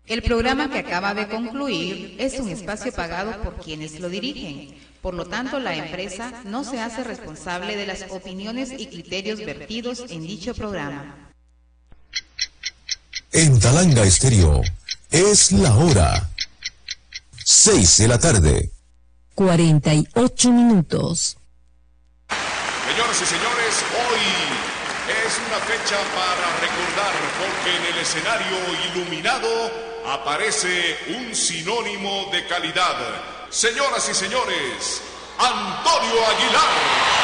El programa que acaba de concluir es un espacio pagado por quienes lo dirigen. Por lo tanto, la empresa no se hace responsable de las opiniones y criterios vertidos en dicho programa. En Talanga Estéreo es la hora 6 de la tarde. 48 minutos. Señoras y señores, hoy es una fecha para recordar, porque en el escenario iluminado aparece un sinónimo de calidad. Señoras y señores, Antonio Aguilar.